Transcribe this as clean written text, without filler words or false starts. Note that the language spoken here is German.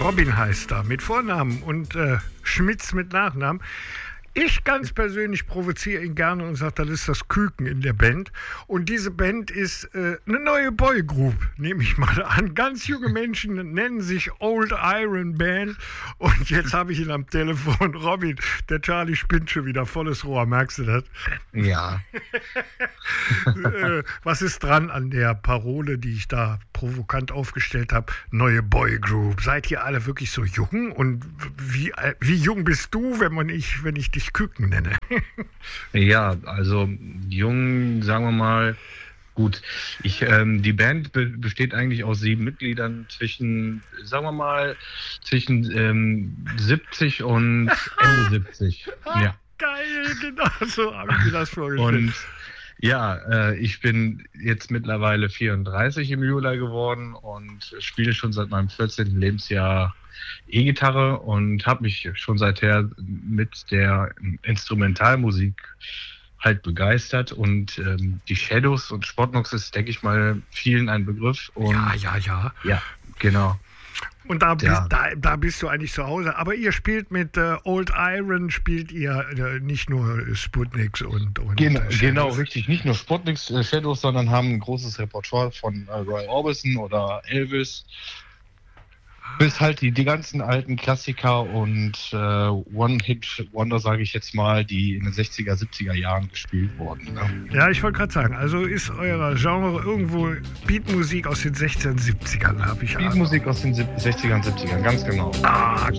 Robin heißt er mit Vornamen und Schmitz mit Nachnamen. Ich ganz persönlich provoziere ihn gerne und sage, das ist das Küken in der Band. Und diese Band ist eine neue Boygroup, nehme ich mal an. Ganz junge Menschen nennen sich Old Iron Band. Und jetzt habe ich ihn am Telefon. Robin, der Charlie spinnt schon wieder volles Rohr, merkst du das? Ja. Was ist dran an der Parole, die ich da provokant aufgestellt habe? Neue Boygroup. Seid ihr alle wirklich so jung? Und wie jung bist du, wenn ich dich Küken nenne? Ja, also jung, sagen wir mal, gut. Die Band besteht eigentlich aus 7 Mitgliedern zwischen 70 und Ende 70. Ja. Geil, genau so habe ich mir das vorgestellt. Und ja, ich bin jetzt mittlerweile 34 im Juli geworden und spiele schon seit meinem 14. Lebensjahr E-Gitarre und habe mich schon seither mit der Instrumentalmusik halt begeistert und die Shadows und Spotnox ist, denke ich mal, vielen ein Begriff. Und Ja. Ja, genau. Und da bist du eigentlich zu Hause. Aber ihr spielt mit Old Iron, spielt ihr nicht nur Sputniks und Genau, richtig. Nicht nur Sputniks, Shadows, sondern haben ein großes Repertoire von Roy Orbison oder Elvis. Bis halt die ganzen alten Klassiker und One-Hit-Wonder, sage ich jetzt mal, die in den 60er, 70er Jahren gespielt wurden. Ne? Ja, ich wollte gerade sagen, also ist euer Genre irgendwo Beatmusik aus den 60er, 70ern, habe ich Beatmusik aus den 60ern, 70ern, ganz genau. Ah,